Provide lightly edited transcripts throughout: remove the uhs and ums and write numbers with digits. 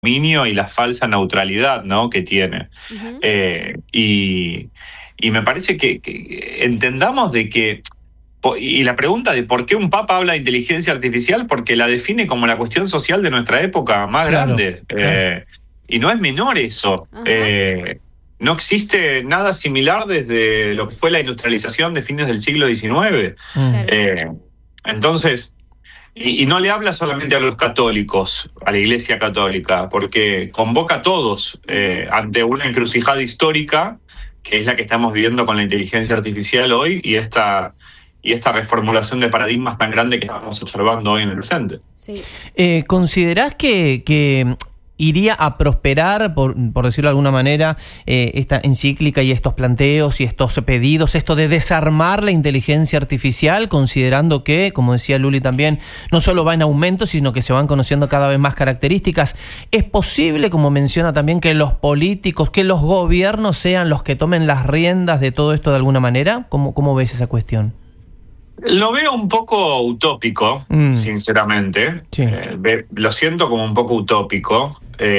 dominio y la falsa neutralidad, ¿no?, que tiene. Uh-huh. Y me parece que entendamos de que, y la pregunta de por qué un papa habla de inteligencia artificial, porque la define como la cuestión social de nuestra época más grande. Claro. Y no es menor eso. Uh-huh. No existe nada similar desde lo que fue la industrialización de fines del siglo XIX. Claro. Entonces, y no le habla solamente a los católicos, a la Iglesia Católica, porque convoca a todos ante una encrucijada histórica, que es la que estamos viviendo con la inteligencia artificial hoy, y esta reformulación de paradigmas tan grande que estamos observando hoy en el presente. Sí. ¿Considerás que iría a prosperar, por decirlo de alguna manera, esta encíclica y estos planteos y estos pedidos, esto de desarmar la inteligencia artificial, considerando que, como decía Luli también, no solo va en aumento, sino que se van conociendo cada vez más características? ¿Es posible, como menciona también, que los políticos, que los gobiernos sean los que tomen las riendas de todo esto de alguna manera? ¿Cómo ves esa cuestión? Lo veo un poco utópico, sinceramente. Sí. Lo siento como un poco utópico.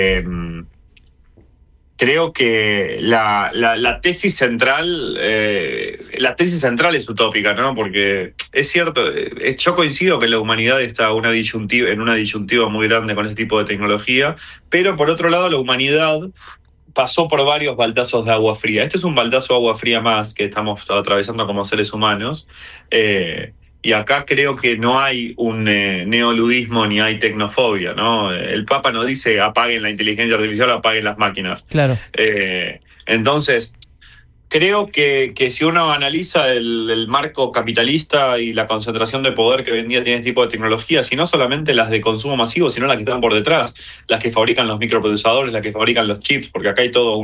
Creo que la tesis central es utópica, ¿no? Porque es cierto, yo coincido que la humanidad está en una disyuntiva muy grande con este tipo de tecnología, pero por otro lado la humanidad pasó por varios baldazos de agua fría. Este es un baldazo de agua fría más que estamos atravesando como seres humanos. Y acá creo que no hay un neoludismo ni hay tecnofobia, ¿no? El Papa no dice apaguen la inteligencia artificial, apaguen las máquinas. Claro. Entonces, creo que si uno analiza el marco capitalista y la concentración de poder que hoy en día tiene este tipo de tecnologías, y no solamente las de consumo masivo, sino las que están por detrás, las que fabrican los microprocesadores, las que fabrican los chips, porque acá hay todo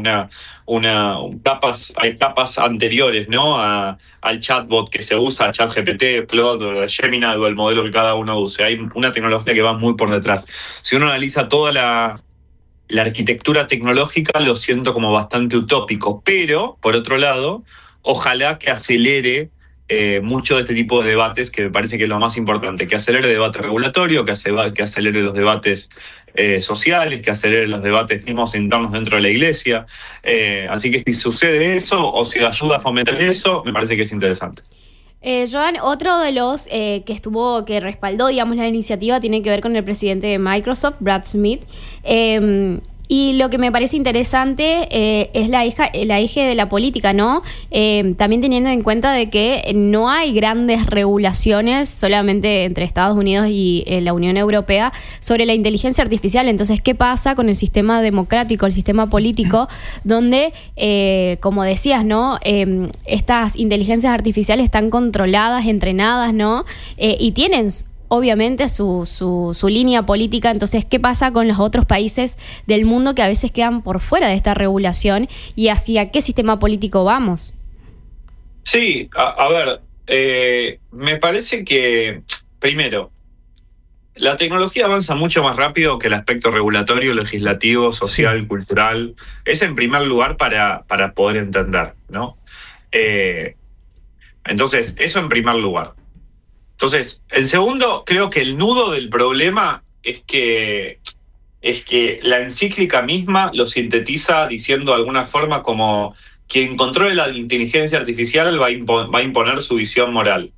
hay capas anteriores, ¿no?, al chatbot que se usa, ChatGPT, Plot, Gemini o el modelo que cada uno use. Hay una tecnología que va muy por detrás. Si uno analiza toda la arquitectura tecnológica, lo siento como bastante utópico, pero, por otro lado, ojalá que acelere mucho de este tipo de debates, que me parece que es lo más importante, que acelere el debate regulatorio, que acelere los debates sociales, que acelere los debates mismos internos dentro de la Iglesia. Así que si sucede eso, o si ayuda a fomentar eso, me parece que es interesante. Joan, otro de los que respaldó, digamos, la iniciativa tiene que ver con el presidente de Microsoft, Brad Smith. Y lo que me parece interesante es la hija de la política, ¿no? También teniendo en cuenta de que no hay grandes regulaciones solamente entre Estados Unidos y la Unión Europea sobre la inteligencia artificial. Entonces, ¿qué pasa con el sistema democrático, el sistema político, donde, como decías, ¿no? Estas inteligencias artificiales están controladas, entrenadas, ¿no? Y tienen obviamente su línea política. Entonces, ¿qué pasa con los otros países del mundo que a veces quedan por fuera de esta regulación y hacia qué sistema político vamos? Sí, a ver, me parece que, primero, la tecnología avanza mucho más rápido que el aspecto regulatorio, legislativo, social, cultural. Es en primer lugar para poder entender, ¿no? Entonces, eso en primer lugar. Entonces, en segundo, creo que el nudo del problema es que la encíclica misma lo sintetiza diciendo de alguna forma como quien controle la inteligencia artificial va a imponer su visión moral.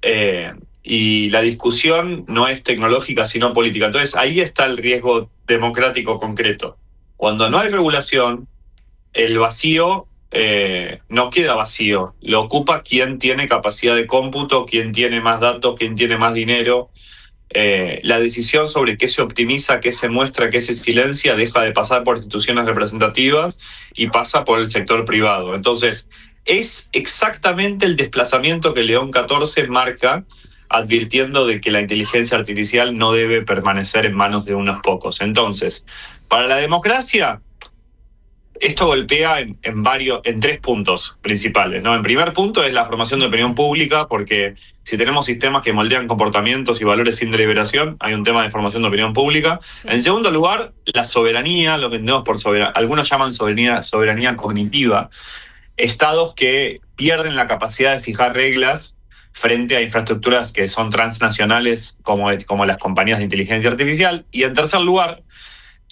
Y la discusión no es tecnológica, sino política. Entonces, ahí está el riesgo democrático concreto. Cuando no hay regulación, el vacío no queda vacío, lo ocupa quien tiene capacidad de cómputo, quien tiene más datos, quien tiene más dinero. La decisión sobre qué se optimiza, qué se muestra, qué se silencia, deja de pasar por instituciones representativas y pasa por el sector privado. Entonces, es exactamente el desplazamiento que León XIV marca, advirtiendo de que la inteligencia artificial no debe permanecer en manos de unos pocos. Entonces, para la democracia, esto golpea en tres puntos principales, ¿no? En primer punto es la formación de opinión pública, porque si tenemos sistemas que moldean comportamientos y valores sin deliberación, hay un tema de formación de opinión pública. Sí. En segundo lugar, la soberanía, lo que entendemos por soberanía, algunos llaman soberanía cognitiva, estados que pierden la capacidad de fijar reglas frente a infraestructuras que son transnacionales como las compañías de inteligencia artificial. Y en tercer lugar,